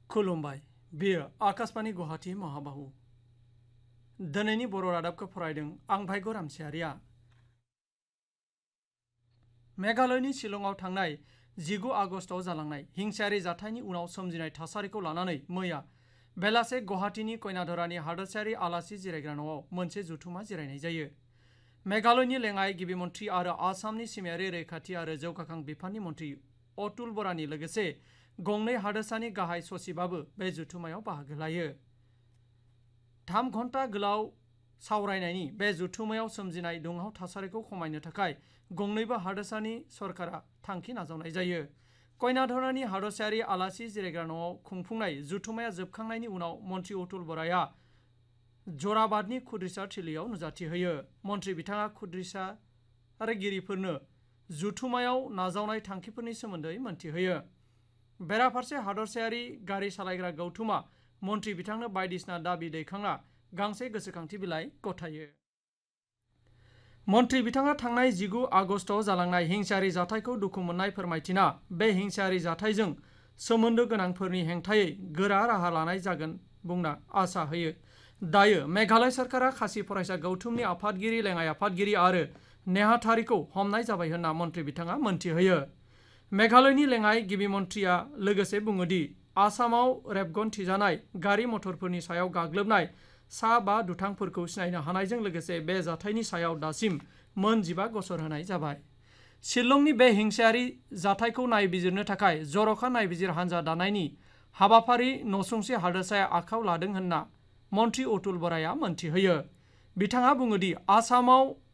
खुलुमबाय बेयो आकाशबाणी गुवाहाटी महाबाहु दिनैनि बर' रादाबखौ फरायदों आं भाग्य रामसियारिया। मेघालयनि शिलंआव थांनाय 19 आगस्टआव जालांनाय हिंसायारि जाथायनि उनाव सोमजिनाय थासारिखौ लानानै मैया बेलासे गुवाहाटीनि कयनाधरानि हादोरसायारि आलासि जिरायग्रा न'आव मोनसे जथुमा जिरायनाय जायो। मेघालयनि लेङाइ गिबि मन्थ्रि आरो आसामनि सिमायारि रैखाथि आरो जौगाखां बिफाननि मन्थ्रि अतुल बरानि लोगोसे गंनै हादोरसानि गाहाय सचिबाबो बे जथुमायाव बाहागो लायो। 3 घन्टा गोलाव सावरायनायनि बे जथुमायाव सोमजिनाय दुंहाव थासारिखौ खमायनो थाखाय गंनैबो हादोरसानि सरकारा थांखि नाजावनाय जायो। कयनाधरानि हादोरसायारि आलासि जिरायग्रा न'आव खुंफुंनाय जथुमाया जोबखांनायनि उनाव मन्थ्रि अतुल बराया जराबादनि खुद्रिसा थिलियाव नुजाथि होयो। मन्थ्रि बिथाङा खुद्रिसागिरिफोरनो जथुमायाव नाजावनाय थांखिफोरनि सोमोन्दै मोनथिहोयो। बेराफारसे हादरसायारि गारि सालायग्रा गौथुमा मन्थ्रि बिथांनो बायदिसिना दाबि दैखांना गांसे गोसोखांथि बिलाइ गथायो। मन्थ्रि बिथाङा थांनाय 19 आगस्टआव जालांनाय हिंसायारि जाथायखौ दुखु मोननाय फोरमायथिना बे हिंसायारि जाथायजों सोमोन्दो गोनांफोरनि हेंथायै गोरा राहा लानाय जागोन बुंना आसा होयो। दायो मेघालय सरकारा खासि फरायसा गौथुमनि आफादगिरि लेङाइ आफादगिरि आरो नेहाथारिखौ हमनाय जाबाय होनना मन्थ्रि बिथाङा मोनथिहोयो। मेघालयनि लेङाइ गिबि मन्थ्रिया लोगोसे बुङोदि आसामाव रेबगन्थिजानाय गारि मथरफोरनि सायाव गाग्लोबनाय सा 5 दुथांफोरखौ सिनायनो हानायजों लोगोसे बे जाथायनि सायाव दासिम मोन 15 गसर होनाय जाबाय। शिलंनि बे हिंसायारि जाथायखौ नायबिजिरनो थाखाय जर'खा नायबिजिर हान्जा दानायनि हाबाफारि नसुंसे हादोरसाया आखायाव लादों होनना मन्थ्रि अतुल बराया मोनथिहोयो। बिथाङा बुङोदि आसामाव